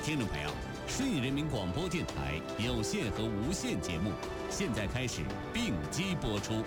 听众朋友，顺义人民广播电台有线和无线节目现在开始并机播出。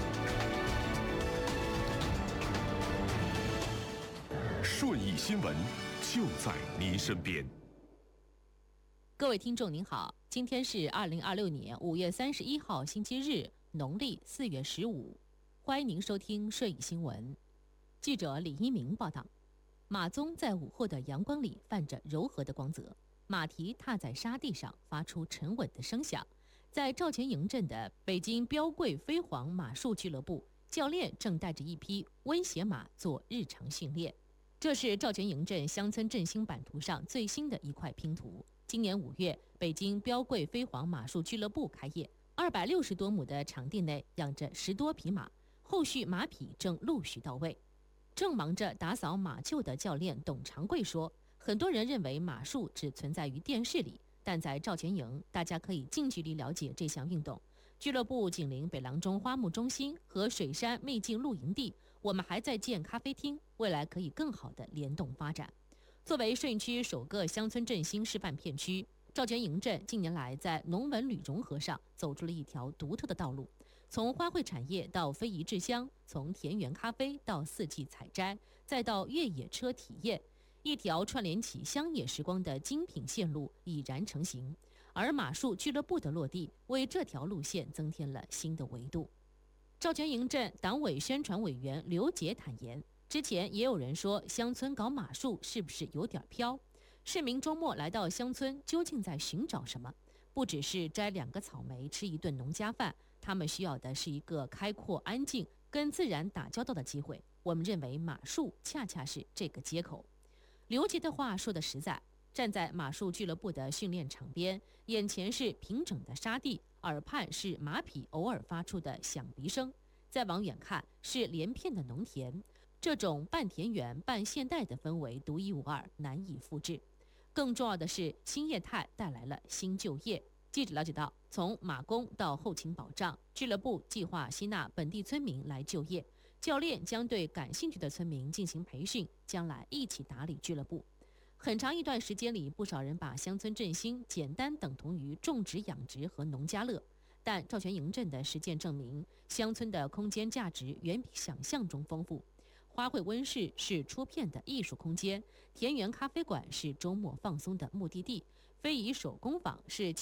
顺义新闻就在您身边。 各位听众您好，今天是2026年5月31号星期日，农历4月15，欢迎您收听顺义新闻。记者李一鸣报道，马鬃在午后的阳光里泛着柔和的光泽，马蹄踏在沙地上发出沉稳的声响。在赵钱营镇的北京标贵飞黄马术俱乐部，教练正带着一匹温血马做日常训练。这是赵钱营镇乡村振兴版图上最新的一块拼图。今年5月，北京标贵飞黄马术俱乐部开业，260多亩的场地内养着10多匹马，后续马匹正陆续到位。正忙着打扫马厩的教练董长贵说，很多人认为马术只存在于电视里，但在赵钱营，大家可以近距离了解这项运动。俱乐部紧邻北郎中花木中心和水山秘境露营地，我们还在建咖啡厅，未来可以更好的联动发展。作为顺义区首个乡村振兴示范片区，赵钱营镇近年来在农文旅融合上走出了一条独特的道路，从花卉产业到非遗制香，从田园咖啡到四季采摘，再到越野车体验，一条串联起乡野时光的精品线路已然成型。而马术俱乐部的落地，为这条路线增添了新的维度。赵钱营镇党委宣传委员刘杰坦言，之前也有人说乡村搞马术是不是有点飘？市民周末来到乡村，究竟在寻找什么？不只是摘2个草莓吃一顿农家饭，他们需要的是一个开阔、安静、跟自然打交道的机会。我们认为马术恰恰是这个接口。刘杰的话说得实在，站在马术俱乐部的训练场边，眼前是平整的沙地，耳畔是马匹偶尔发出的响鼻声，再往远看是连片的农田。这种半田园半现代的氛围独一无二，难以复制。更重要的是，新业态带来了新就业。记者了解到，从马工到后勤保障，俱乐部计划吸纳本地村民来就业，教练将对感兴趣的村民进行培训，将来一起打理俱乐部。很长一段时间里，不少人把乡村振兴简单等同于种植养殖和农家乐，但赵钱营镇的实践证明，乡村的空间价值远比想象中丰富。花卉温室是出片的艺术空间，田园咖啡馆是周末放松的目的地，非遗手工坊是